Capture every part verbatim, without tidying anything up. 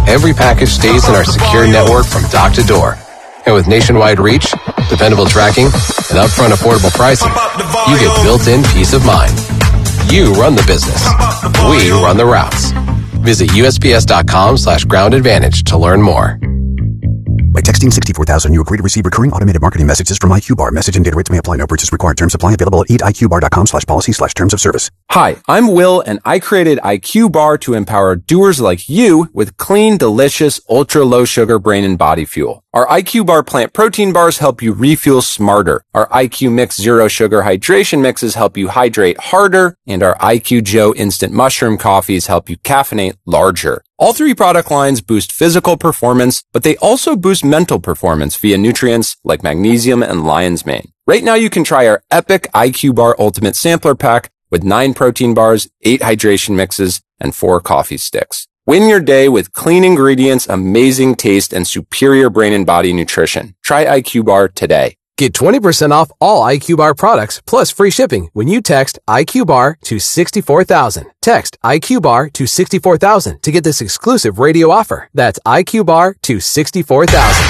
every package stays in our secure network from dock to door. And with nationwide reach, dependable tracking, and upfront affordable pricing, you get built-in peace of mind. You run the business. We run the routes. Visit U S P S dot com slash ground advantage to learn more. By texting sixty-four thousand, you agree to receive recurring automated marketing messages from iQbar. Message and data rates may apply. No purchase required. Terms apply. Available at eat I Q bar dot com slash policy slash terms of service. Hi, I'm Will, and I created iQbar to empower doers like you with clean, delicious, ultra-low sugar brain and body fuel. Our iQbar plant protein bars help you refuel smarter. Our I Q Mix Zero Sugar Hydration Mixes help you hydrate harder. And our I Q Joe Instant Mushroom Coffees help you caffeinate larger. All three product lines boost physical performance, but they also boost mental performance via nutrients like magnesium and lion's mane. Right now you can try our epic iQbar Ultimate Sampler Pack with nine protein bars, eight hydration mixes, and four coffee sticks. Win your day with clean ingredients, amazing taste, and superior brain and body nutrition. Try iQbar today. Get twenty percent off all iQbar products plus free shipping when you text iQbar to sixty-four thousand. Text iQbar to sixty-four thousand to get this exclusive radio offer. That's iQbar to sixty-four thousand.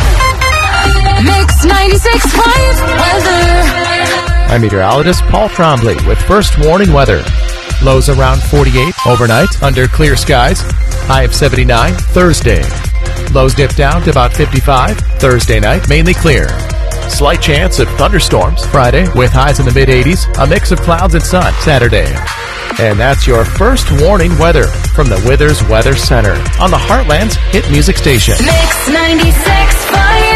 Mix ninety-six point weather. I'm meteorologist Paul Trombley with first warning weather. Lows around forty-eight overnight under clear skies. High of seventy-nine Thursday. Lows dip down to about fifty-five Thursday night, mainly clear. Slight chance of thunderstorms Friday with highs in the mid-eighties, a mix of clouds and sun Saturday. And that's your first warning weather from the Withers Weather Center on the Heartland's hit music station. Mix ninety-six point